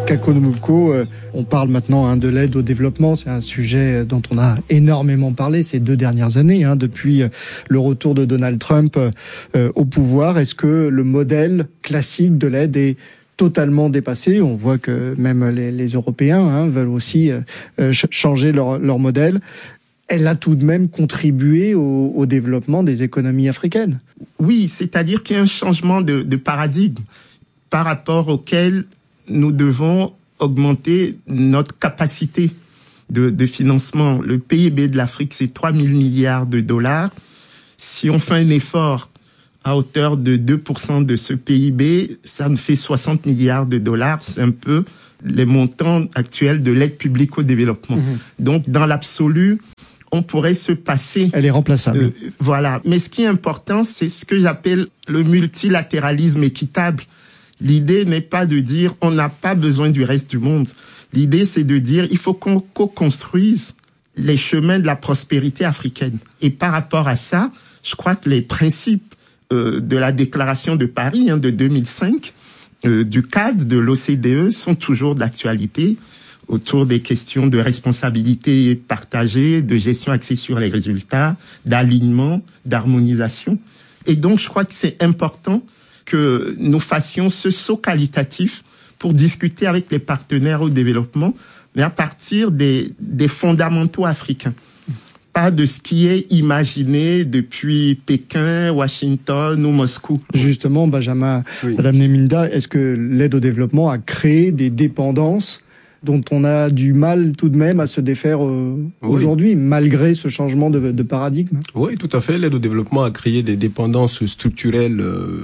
Kako Numbuko, on parle maintenant de l'aide au développement. C'est un sujet dont on a énormément parlé ces 2 dernières années, depuis le retour de Donald Trump au pouvoir. Est-ce que le modèle classique de l'aide est totalement dépassé? On voit que même les Européens veulent aussi changer leur modèle. Elle a tout de même contribué au développement des économies africaines. Oui, c'est-à-dire qu'il y a un changement de paradigme par rapport auquel nous devons augmenter notre capacité de financement. Le PIB de l'Afrique, c'est 3 000 milliards de dollars. Si on fait un effort à hauteur de 2% de ce PIB, ça nous fait 60 milliards de dollars. C'est un peu les montants actuels de l'aide publique au développement. Donc, dans l'absolu, on pourrait se passer. Elle est remplaçable. Voilà. Mais ce qui est important, c'est ce que j'appelle le multilatéralisme équitable. L'idée n'est pas de dire on n'a pas besoin du reste du monde. L'idée, c'est de dire il faut qu'on co-construise les chemins de la prospérité africaine. Et par rapport à ça, je crois que les principes de la déclaration de Paris de 2005, du cadre de l'OCDE sont toujours d'actualité autour des questions de responsabilité partagée, de gestion axée sur les résultats, d'alignement, d'harmonisation. Et donc, je crois que c'est important que nous fassions ce saut qualitatif pour discuter avec les partenaires au développement, mais à partir des fondamentaux africains. Pas de ce qui est imaginé depuis Pékin, Washington ou Moscou. Justement, Benjamin, oui. Madame Neminda, est-ce que l'aide au développement a créé des dépendances dont on a du mal tout de même à se défaire aujourd'hui, malgré ce changement de paradigme? Oui, tout à fait. L'aide au développement a créé des dépendances structurelles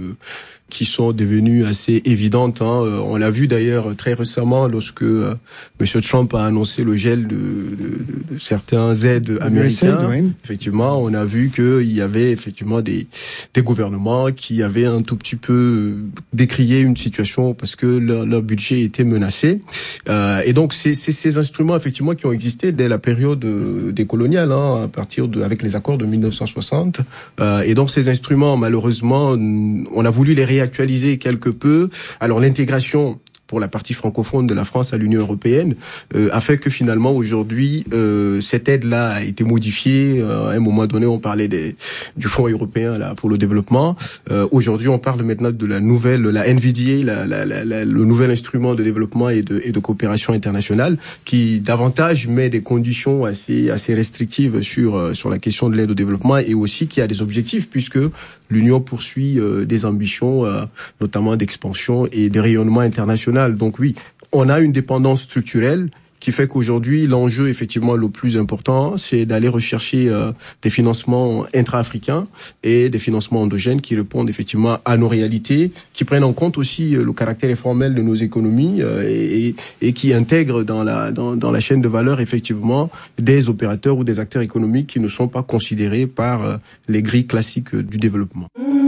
qui sont devenues assez évidentes. On l'a vu d'ailleurs très récemment lorsque M. Trump a annoncé le gel de certains aides américains. Oui. Effectivement, on a vu qu'il y avait effectivement des gouvernements qui avaient un tout petit peu décrié une situation parce que leur budget était menacé. Et donc c'est ces instruments effectivement qui ont existé dès la période décoloniale, à partir avec les accords de 1960. Et donc ces instruments, malheureusement, on a voulu les réactualiser quelque peu. Alors l'intégration pour la partie francophone de la France à l'Union européenne a fait que finalement aujourd'hui cette aide-là a été modifiée. À un moment donné, on parlait du Fonds européen là pour le développement. Aujourd'hui, on parle maintenant de la NVDA, le nouvel instrument de développement et de coopération internationale, qui davantage met des conditions assez restrictives sur la question de l'aide au développement et aussi qui a des objectifs puisque l'Union poursuit des ambitions, notamment d'expansion et de rayonnement international. Donc oui, on a une dépendance structurelle qui fait qu'aujourd'hui, l'enjeu effectivement le plus important, c'est d'aller rechercher des financements intra-africains et des financements endogènes qui répondent effectivement à nos réalités, qui prennent en compte aussi le caractère informel de nos économies et qui intègrent dans la chaîne de valeur effectivement des opérateurs ou des acteurs économiques qui ne sont pas considérés par les grilles classiques du développement.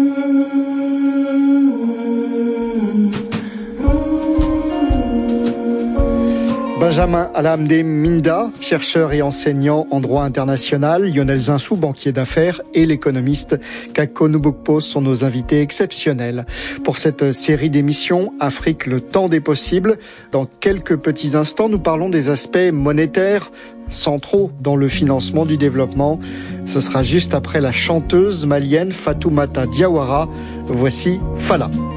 Benjamin Alamde Minda, chercheur et enseignant en droit international, Lionel Zinsou, banquier d'affaires, et l'économiste Kako Numbuko sont nos invités exceptionnels pour cette série d'émissions Afrique, le temps des possibles. Dans quelques petits instants, nous parlons des aspects monétaires centraux dans le financement du développement. Ce sera juste après la chanteuse malienne Fatoumata Diawara. Voici Fala.